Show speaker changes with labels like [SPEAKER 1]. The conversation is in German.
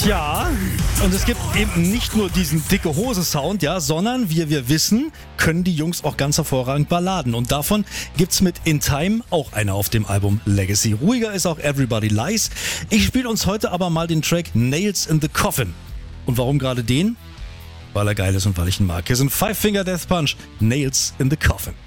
[SPEAKER 1] Ja, und es gibt eben nicht nur diesen dicke Hose-Sound, ja, sondern wie wir wissen, können die Jungs auch ganz hervorragend Balladen. Und davon gibt's mit In Time auch eine auf dem Album Legacy. Ruhiger ist auch Everybody Lies. Ich spiele uns heute aber mal den Track Nails in the Coffin. Und warum gerade den? Weil er geil ist und weil ich ihn mag. Hier sind Five Finger Death Punch, Nails in the Coffin.